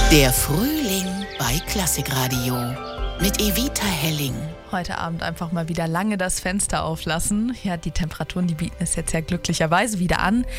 Der Frühling bei Klassikradio mit Evita Helling. Heute Abend einfach mal wieder lange das Fenster auflassen. Ja, die Temperaturen, die bieten es jetzt ja glücklicherweise wieder an.